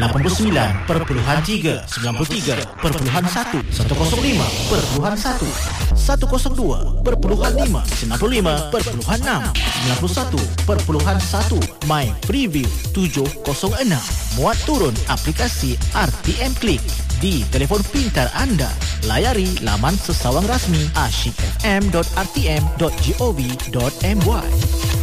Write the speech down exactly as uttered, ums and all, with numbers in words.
lapan puluh sembilan perpuluhan tiga, sembilan puluh tiga perpuluhan satu, seratus lima perpuluhan satu, seratus dua perpuluhan lima, sembilan puluh lima perpuluhan enam, sembilan puluh satu perpuluhan satu. My Freeview tujuh kosong enam. Muat turun aplikasi R T M Click di telefon pintar anda. Layari laman sesawang rasmi asyik f m dot r t m dot gov dot m y.